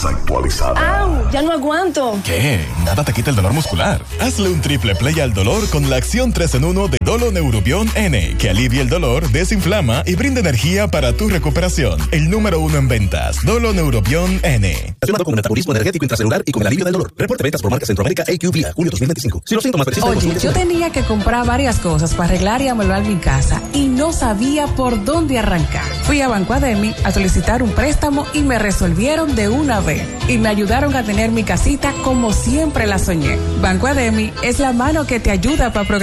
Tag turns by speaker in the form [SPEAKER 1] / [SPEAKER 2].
[SPEAKER 1] actualizada.
[SPEAKER 2] ¡Au! Ya no aguanto.
[SPEAKER 3] ¿Qué? Nada te quita el dolor muscular. Hazle un triple play al dolor con la acción 3 en 1 de Dolo Neurobion N, que alivia el dolor, desinflama y brinda energía para tu recuperación. El número 1 en ventas, Dolo Neurobion N.
[SPEAKER 4] Relacionado con el metabolismo energético intracelular y con el alivio del dolor. Reporte ventas por marca Centroamérica AQ Vía, julio 2025. Si los síntomas persisten...
[SPEAKER 5] Oye, yo tenía que comprar varias cosas para arreglar y amueblar mi casa y no sabía por dónde arrancar. Fui a Banco Ademi a solicitar un préstamo y me resolvieron de una vez. Y me ayudaron a tener mi casita como siempre la soñé. Banco Ademi es la mano que te ayuda para progresar